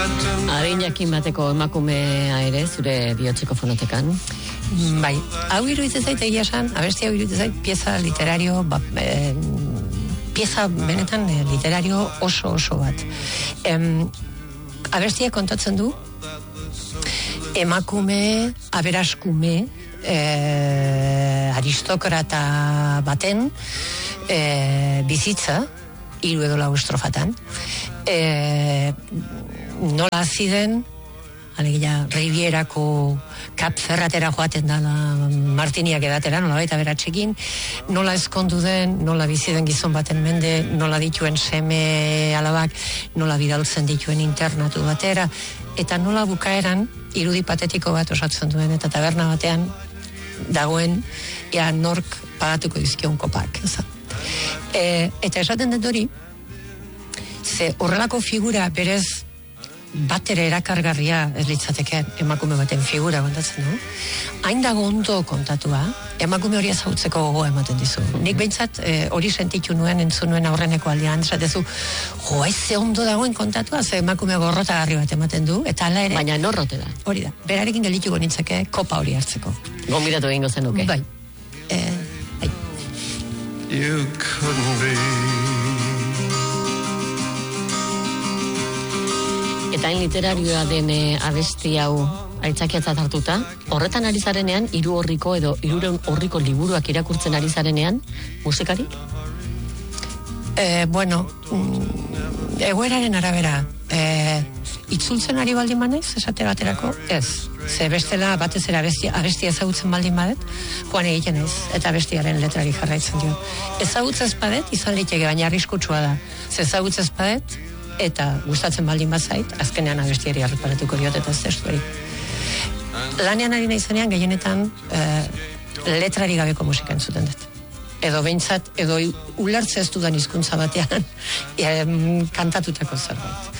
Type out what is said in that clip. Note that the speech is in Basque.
Adin jakin bateko emakumea ere, zure bihotzeko fonotekan. Bai, hau iruditzen zait egia esan, abesti hau iruditzen zait pieza literario, pieza benetan literario oso bat. Abestiak kontatzen du, emakume, aberaskume, aristokrata baten bizitza, 3 edo 4 estrofatan, nola ziren, alegia, Rivierako Kap Ferratera joaten dala Martiniak edatera, nola baita beratxekin, nola ezkondu den, nola bizi den gizon baten mende, nola dituen seme alabak, nola bidaltzen dituen internatu batera, eta nola bukaeran irudi patetiko bat osatzen duen, eta taberna batean dagoen, ja nork pagatuko dizkion kopak. Eta esaten dut hori, ze horrelako figura berez batere erakargarria ez litzateke emakume baten figura kontatzen du. Hain dago ondo kontatua, emakume hori ezagutzeko gogoa ematen dizu. Nik behintzat hori sentitu nuen, entzun nuen aurreneko aldean, esatezu, ze ondo dagoen kontatua, ze emakume gorrotagarri bat ematen du, eta hala ere... Baina norrote da. Hori da, berarekin geldituko nintzake kopa hori hartzeko. Gonbidatu egingo zenuke. Bai. Bai. You couldn't be. Eta hain literarioa den abesti hau aitzakiatzat hartuta, horretan ari zarenean, 3 orriko edo 300 orriko liburuak irakurtzen ari zarenean, musikarik? Bueno, egoeraren arabera, itzultzen ari baldin banaiz, esate baterako, ez. Ze bestela batez ere abestia ezagutzen baldin badet, joan egiten ez, eta abestiaren letrari jarraitzen dio. Ezagutzez badet, izan liteke, baina arriskutsua da. Ze ezagutzez badet, eta gustatzen baldin bazait, azkenean abestiari arreparatuko diot eta ez testuari. Lanean ari naizenean gehienetan letrari gabeko musika entzuten dut. Edo behintzat, edo ulertze ez dudan hizkuntza batean kantatutako zerbait.